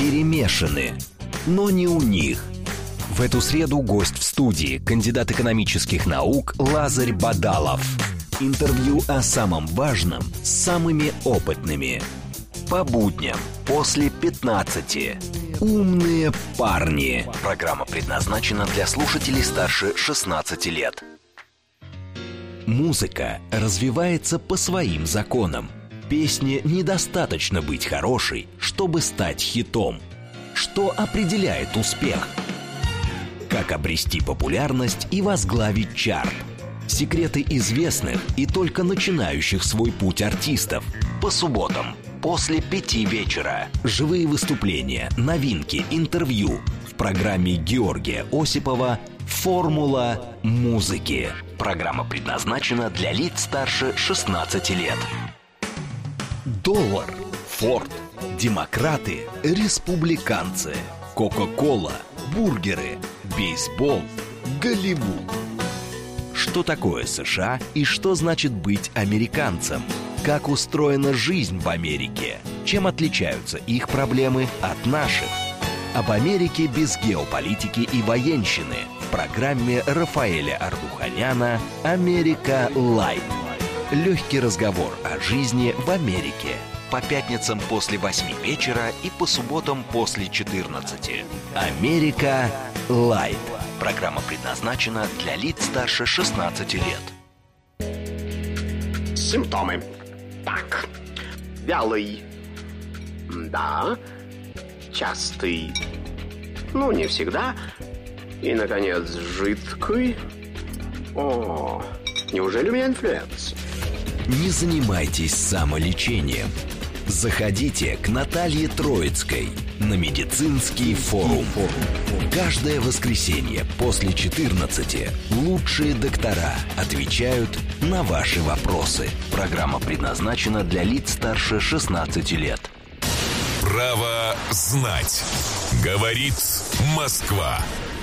перемешаны, но не у них. В эту среду гость в студии, кандидат экономических наук Лазарь Бадалов. Интервью о самом важном с самыми опытными. По будням после 15. «Умные парни». Программа предназначена для слушателей старше 16 лет. Музыка развивается по своим законам. Песне недостаточно быть хорошей, чтобы стать хитом. Что определяет успех? Как обрести популярность и возглавить чарт? Секреты известных и только начинающих свой путь артистов. По субботам после 5 вечера. Живые выступления, новинки, интервью. В программе Георгия Осипова «Формула музыки». Программа предназначена для лиц старше 16 лет. Доллар, Форд, демократы, республиканцы, Кока-кола, бургеры, бейсбол, Голливуд. Что такое США и что значит быть американцем? Как устроена жизнь в Америке? Чем отличаются их проблемы от наших? Об Америке без геополитики и военщины в программе Рафаэля Ардуханяна «Америка Лайт». Легкий разговор о жизни в Америке. По пятницам после 8 вечера и по субботам после 14. «Америка Лайт». Программа предназначена для лиц старше 16 лет. Симптомы. Так. Вялый. Да. Частый. Ну, не всегда. И, наконец, жидкий. О, неужели у меня инфлюенс? Не занимайтесь самолечением. Заходите к Наталье Троицкой на медицинский форум. Каждое воскресенье после 14 лучшие доктора отвечают на ваши вопросы. Программа предназначена для лиц старше 16 лет. Право знать. Говорит Москва.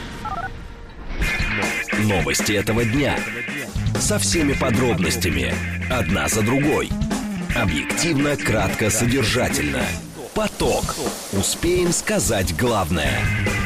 Новости этого дня. Со всеми подробностями. Одна за другой. Объективно, кратко, содержательно. Поток. Успеем сказать главное.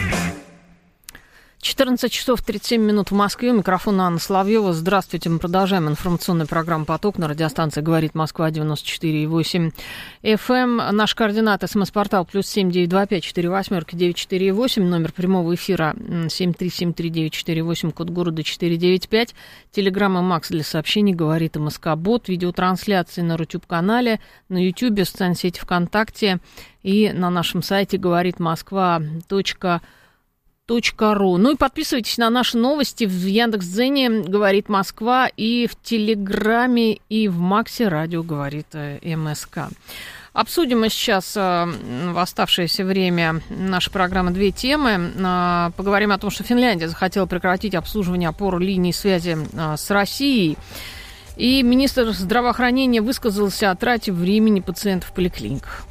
14 часов 37 минут в Москве. Микрофон Анна Соловьева. Здравствуйте. Мы продолжаем информационную программу «Поток» на радиостанции «Говорит Москва» 94,8 FM. Наш координат СМС-портал +7 925 48 948. Номер прямого эфира 7373948. Код города 495. Телеграмма «Макс» для сообщений «Говорит МСК-бот». Видеотрансляции на Рутюб-канале, на Ютьюбе, в социальной сети ВКонтакте и на нашем сайте говоритмосква.ру. Ну и подписывайтесь на наши новости в Яндекс.Дзене «Говорит Москва» и в Телеграме, и в Максе радио «Говорит МСК». Обсудим мы сейчас в оставшееся время нашей программы две темы. Поговорим о том, что Финляндия захотела прекратить обслуживание опор линий связи с Россией. И министр здравоохранения высказался о трате времени пациентов в поликлиниках.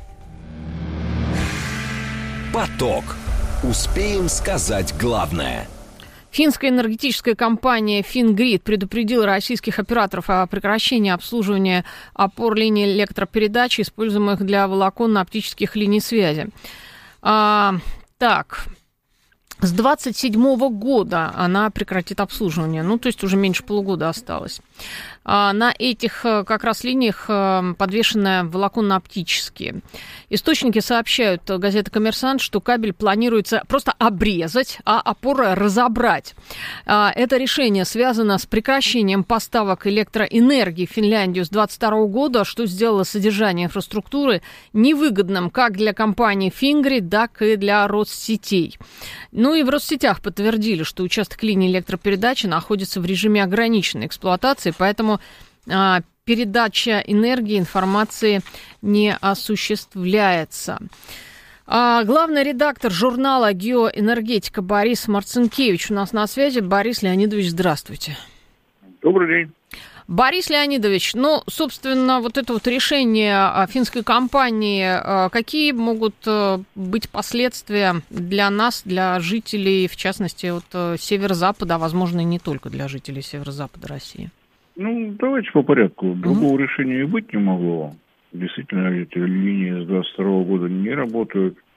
Поток. Успеем сказать главное. Финская энергетическая компания «Фингрид» предупредила российских операторов о прекращении обслуживания опор линий электропередач, используемых для волоконно-оптических линий связи. С 27 года она прекратит обслуживание. Ну, то есть уже меньше полугода осталось. На этих как раз линиях подвешены волоконно-оптические. Источники сообщают, газета «Коммерсант», что кабель планируется просто обрезать, а опоры разобрать. Это решение связано с прекращением поставок электроэнергии в Финляндию с 2022 года, что сделало содержание инфраструктуры невыгодным как для компании «Фингрид», так и для Россетей. Ну и в Россетях подтвердили, что участок линии электропередачи находится в режиме ограниченной эксплуатации, поэтому передача энергии, информации не осуществляется. Главный редактор журнала «Геоэнергетика» Борис Марцинкевич у нас на связи. Борис Леонидович, здравствуйте. Добрый день. Борис Леонидович, ну, собственно, вот это вот решение финской компании, какие могут быть последствия для нас, для жителей, в частности, вот северо-запада, а возможно, и не только для жителей северо-запада России? Ну, давайте по порядку. Другого решения и быть не могло. Действительно, эти линии с 22 года не работают.